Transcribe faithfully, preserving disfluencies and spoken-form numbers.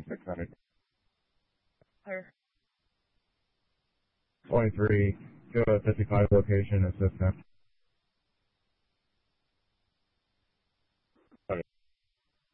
six hundred. Or twenty-three, go to fifty-five location assistant.